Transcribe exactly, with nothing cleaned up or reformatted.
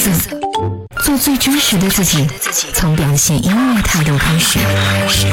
做最真实的自己，从表现音乐态度开始。